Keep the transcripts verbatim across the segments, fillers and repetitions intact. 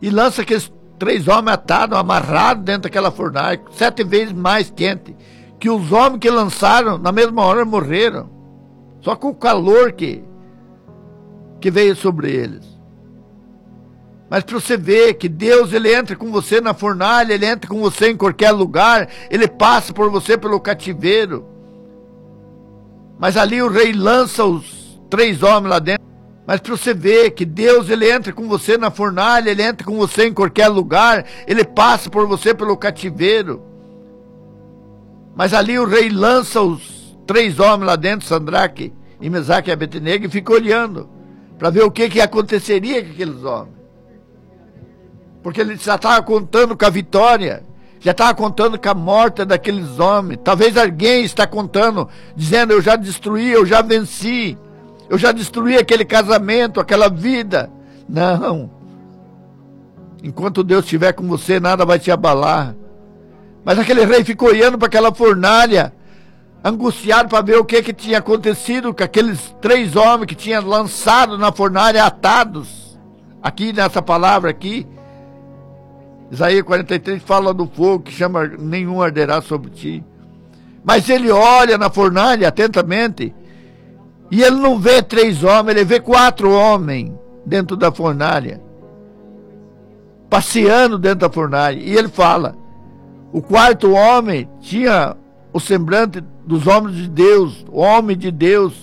e lança aqueles três homens atados, amarrados dentro daquela fornalha, sete vezes mais quente, que os homens que lançaram, na mesma hora morreram, só com o calor que, que veio sobre eles. Mas para você ver que Deus, ele entra com você na fornalha, ele entra com você em qualquer lugar, ele passa por você pelo cativeiro. Mas ali o rei lança os três homens lá dentro. Mas para você ver que Deus, ele entra com você na fornalha, ele entra com você em qualquer lugar, ele passa por você pelo cativeiro. Mas ali o rei lança os três homens lá dentro, Sadraque, e Mesaque e Abednego, e fica olhando para ver o que, que aconteceria com aqueles homens. Porque ele já estava contando com a vitória, já estava contando com a morte daqueles homens. Talvez alguém está contando, dizendo: eu já destruí, eu já venci, eu já destruí aquele casamento, aquela vida. Não. Enquanto Deus estiver com você, nada vai te abalar. Mas aquele rei ficou olhando para aquela fornalha, angustiado para ver o que, que tinha acontecido com aqueles três homens que tinham lançado na fornalha atados. Aqui nessa palavra aqui, Isaías quarenta e três fala do fogo que chama nenhum arderá sobre ti. Mas ele olha na fornalha atentamente e ele não vê três homens, ele vê quatro homens dentro da fornalha, passeando dentro da fornalha. E ele fala: o quarto homem tinha o semblante dos homens de Deus, o homem de Deus.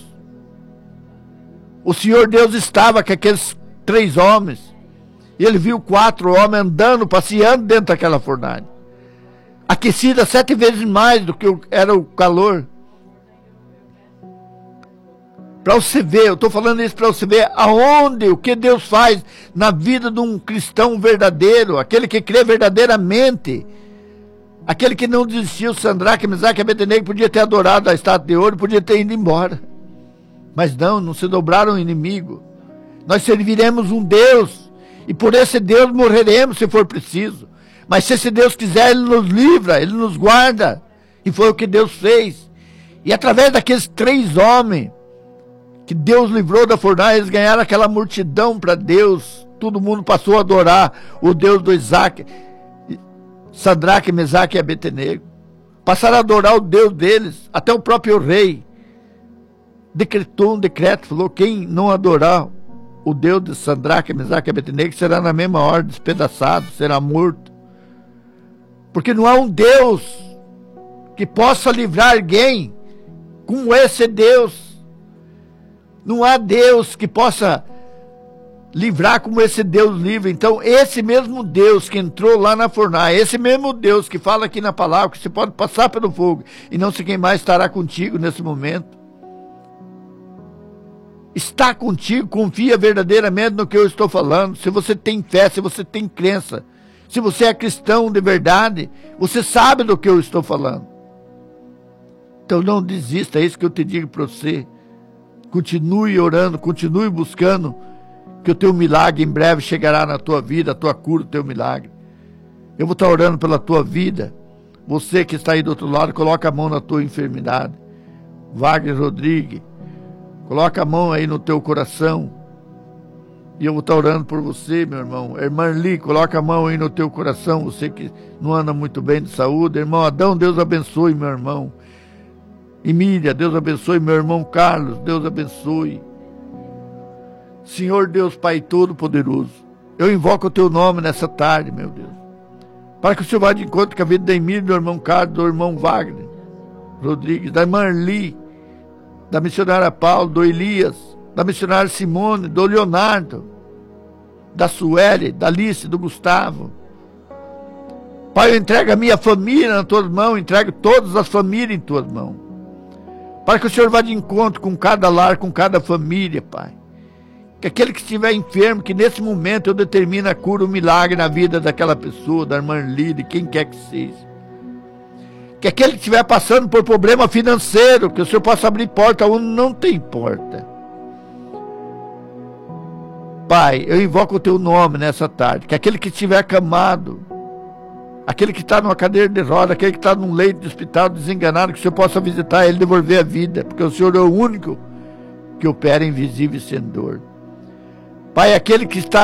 O Senhor Deus estava com aqueles três homens. E ele viu quatro homens andando, passeando dentro daquela fornalha, aquecida sete vezes mais do que era o calor. Para você ver, eu estou falando isso para você ver aonde, o que Deus faz na vida de um cristão verdadeiro, aquele que crê verdadeiramente, aquele que não desistiu. Sadraque, Mesaque e Abednego podia ter adorado a estátua de ouro, podia ter ido embora, mas não, não se dobraram o inimigo. Nós serviremos um Deus, e por esse Deus morreremos se for preciso. Mas se esse Deus quiser, ele nos livra, ele nos guarda. E foi o que Deus fez. E através daqueles três homens que Deus livrou da fornalha, eles ganharam aquela multidão para Deus. Todo mundo passou a adorar o Deus do Isaac, Sadraque, Mesaque e Abednego. Passaram a adorar o Deus deles. Até o próprio rei decretou um decreto, falou: quem não adorar o Deus de Sadraque, Mesaque e Abednego será na mesma hora despedaçado, será morto. Porque não há um Deus que possa livrar alguém como esse Deus. Não há Deus que possa livrar como esse Deus livra. Então esse mesmo Deus que entrou lá na fornalha, esse mesmo Deus que fala aqui na palavra que você pode passar pelo fogo e não se queimar, estará contigo nesse momento. Está contigo, confia verdadeiramente no que eu estou falando. Se você tem fé, se você tem crença, se você é cristão de verdade, você sabe do que eu estou falando. Então não desista, é isso que eu te digo para você. Continue orando, continue buscando, que o teu milagre em breve chegará na tua vida, a tua cura, o teu milagre. Eu vou estar orando pela tua vida. Você que está aí do outro lado, coloca a mão na tua enfermidade. Wagner Rodrigues, coloca a mão aí no teu coração. E eu vou estar orando por você, meu irmão. Irmã Lee, coloca a mão aí no teu coração. Você que não anda muito bem de saúde. Irmão Adão, Deus abençoe, meu irmão. Emília, Deus abençoe. Meu irmão Carlos, Deus abençoe. Senhor Deus, Pai Todo-Poderoso, eu invoco o teu nome nessa tarde, meu Deus, para que o Senhor vá de encontro com a vida da Emília, do irmão Carlos, do irmão Wagner Rodrigues, da irmã Lee, da missionária Paulo, do Elias, da missionária Simone, do Leonardo, da Sueli, da Alice, do Gustavo. Pai, eu entrego a minha família nas tuas mãos, entrego todas as famílias em tuas mãos, para que o Senhor vá de encontro com cada lar, com cada família, Pai. Que aquele que estiver enfermo, que nesse momento eu determino a cura, o milagre na vida daquela pessoa, da irmã Lee, de quem quer que seja. Que aquele que estiver passando por problema financeiro, que o Senhor possa abrir porta onde não tem porta. Pai, eu invoco o teu nome nessa tarde. Que aquele que estiver acamado, aquele que está numa cadeira de roda, aquele que está num leito de hospital desenganado, que o Senhor possa visitar ele e devolver a vida. Porque o Senhor é o único que opera invisível e sem dor. Pai, aquele que está